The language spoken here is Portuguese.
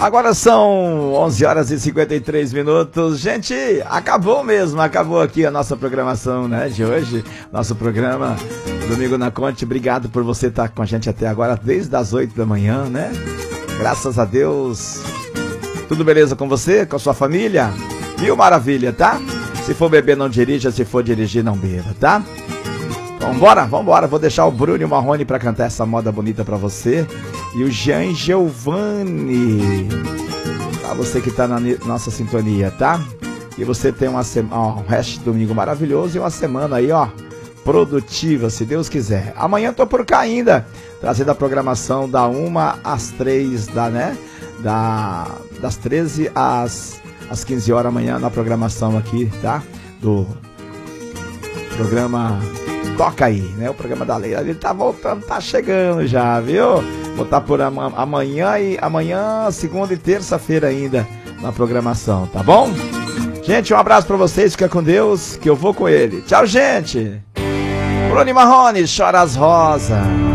Agora são 11 horas e 53 minutos. Gente, acabou mesmo, acabou aqui a nossa programação, né, de hoje. Nosso programa Domingo na Conte. Obrigado por você estar com a gente até agora, desde as 8 da manhã, né? Graças a Deus. Tudo beleza com você, com a sua família? Mil maravilha, tá? Se for beber, não dirija, se for dirigir, não beba, tá? Vambora, vambora. Vou deixar o Bruno e o Marrone pra cantar essa moda bonita pra você. E o Jean Giovanni, pra você que tá na nossa sintonia, tá? E você tem um resto de domingo maravilhoso e uma semana aí, ó, produtiva, se Deus quiser. Amanhã tô por cá ainda, trazendo a programação da 1 às 3, das 13 às 15 horas amanhã na programação aqui, tá? Do programa Toca Aí, né? O programa da Leila, ele tá voltando, tá chegando já, viu? Vou estar por amanhã, segunda e terça-feira ainda na programação, tá bom? Gente, um abraço pra vocês, fica com Deus, que eu vou com ele. Tchau, gente! Bruno e Marrone, chora as rosas.